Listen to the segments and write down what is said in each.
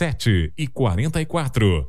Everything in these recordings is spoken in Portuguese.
7h44.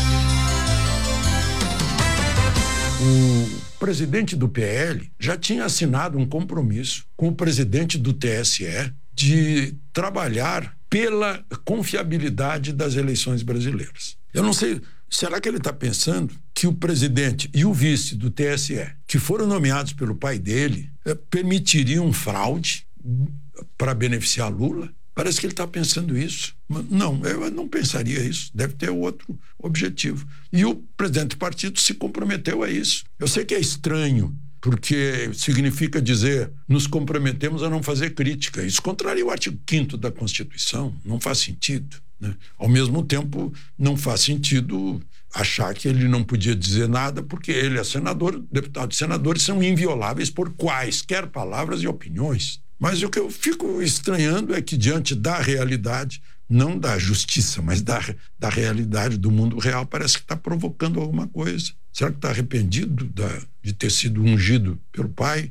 O presidente do PL já tinha assinado um compromisso com o presidente do TSE de trabalhar pela confiabilidade das eleições brasileiras. Eu não sei, será que ele está pensando que o presidente e o vice do TSE, que foram nomeados pelo pai dele, permitiriam fraude para beneficiar Lula? Parece que ele está pensando isso. Não, eu não pensaria isso. Deve ter outro objetivo. E o presidente do partido se comprometeu a isso. Eu sei que é estranho, porque significa dizer nos comprometemos a não fazer crítica. Isso contraria o artigo 5º da Constituição. Não faz sentido, né? Ao mesmo tempo, não faz sentido achar que ele não podia dizer nada, porque ele é senador, deputados e senadores são invioláveis por quaisquer palavras e opiniões. Mas o que eu fico estranhando é que, diante da realidade, não da justiça, mas da realidade do mundo real, parece que está provocando alguma coisa. Será que está arrependido de ter sido ungido pelo pai?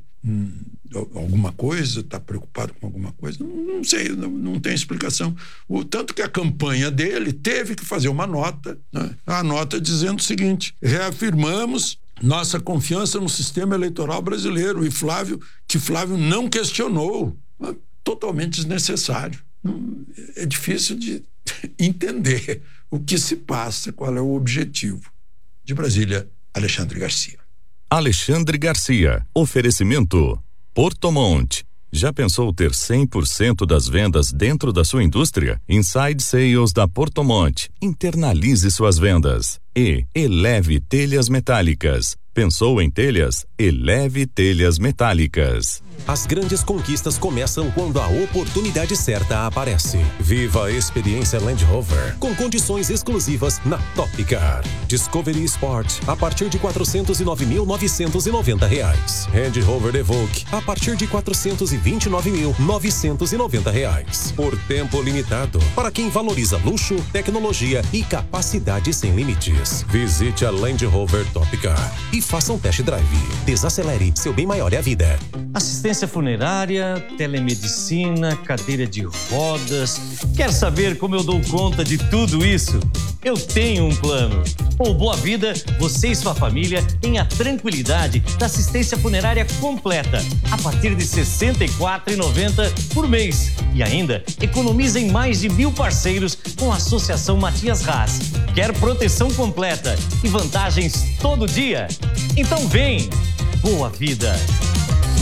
Alguma coisa? Está preocupado com alguma coisa? Não sei, não tem explicação. Tanto que a campanha dele teve que fazer uma nota, né? A nota dizendo o seguinte: reafirmamos nossa confiança no sistema eleitoral brasileiro, e Flávio não questionou. Totalmente desnecessário. É difícil de entender o que se passa, qual é o objetivo. De Brasília, Alexandre Garcia. Alexandre Garcia. Oferecimento Portomont. Já pensou ter 100% das vendas dentro da sua indústria? Inside Sales da Portomont. Internalize suas vendas. E Eleve Telhas Metálicas. Pensou em telhas? Eleve Telhas Metálicas. As grandes conquistas começam quando a oportunidade certa aparece. Viva a experiência Land Rover com condições exclusivas na Top Car. Discovery Sport a partir de R$ 409.990. Land Rover Evoque a partir de R$ 429.990. Por tempo limitado, para quem valoriza luxo, tecnologia e capacidade sem limites. Visite a Land Rover Top Car e faça um test drive. Desacelere, seu bem maior é a vida. Assistência funerária, telemedicina, cadeira de rodas. Quer saber como eu dou conta de tudo isso? Eu tenho um plano. Com Boa Vida, você e sua família têm a tranquilidade da assistência funerária completa, a partir de R$ 64,90 por mês. E ainda, economiza em mais de 1.000 parceiros com a Associação Matias Haas. Quer proteção completa e vantagens todo dia? Então vem! Boa Vida!